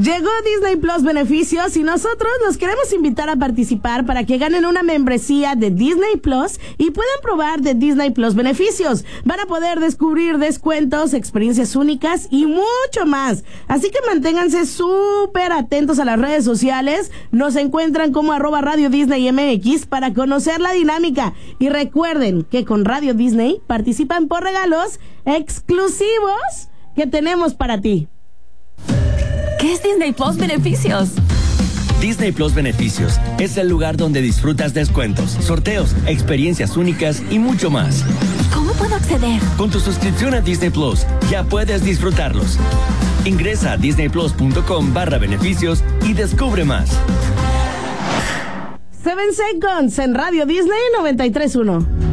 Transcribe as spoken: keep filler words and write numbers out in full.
Llegó Disney Plus Beneficios y nosotros los queremos invitar a participar para que ganen una membresía de Disney Plus y puedan probar de Disney Plus Beneficios. Van a poder descubrir descuentos, experiencias únicas y mucho más. Así que manténganse súper atentos a las redes sociales. Nos encuentran como arroba Radio Disney M X para conocer la dinámica. Y recuerden que con Radio Disney participan por regalos exclusivos que tenemos para ti. ¿Qué es Disney Plus Beneficios? Disney Plus Beneficios es el lugar donde disfrutas descuentos, sorteos, experiencias únicas y mucho más. ¿Cómo puedo acceder? Con tu suscripción a Disney Plus ya puedes disfrutarlos. Ingresa a disneyplus.com barra beneficios y descubre más. Seven Seconds en Radio Disney noventa y tres punto uno.